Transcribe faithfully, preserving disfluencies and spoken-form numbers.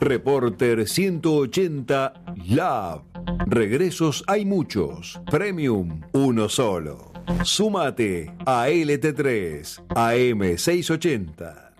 Reporter ciento ochenta Lab. Regresos hay muchos. Premium, uno solo. Súmate a L T tres, A M seiscientos ochenta.